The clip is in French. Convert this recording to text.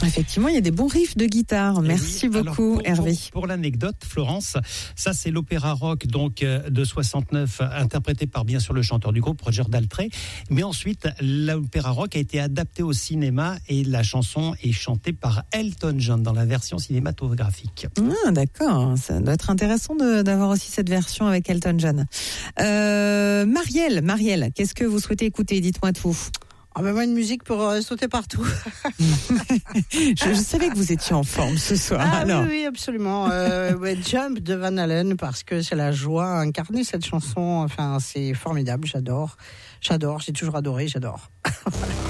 Effectivement, il y a des bons riffs de guitare. Merci beaucoup, Hervé. Pour l'anecdote, Florence, ça c'est l'opéra rock donc de 69, interprété par bien sûr le chanteur du groupe Roger Daltrey. Mais ensuite, l'opéra rock a été adapté au cinéma et la chanson est chantée par Elton John dans la version cinématographique. Ah, d'accord, ça doit être intéressant d'avoir aussi cette version avec Elton John. Marielle, qu'est-ce que vous souhaitez écouter? Dites-moi tout. Ah ben moi, une musique pour sauter partout. je savais que vous étiez en forme ce soir. Alors. Oui, absolument. Jump de Van Halen, parce que c'est la joie incarnée, cette chanson. Enfin, c'est formidable, j'adore. J'ai toujours adoré, j'adore.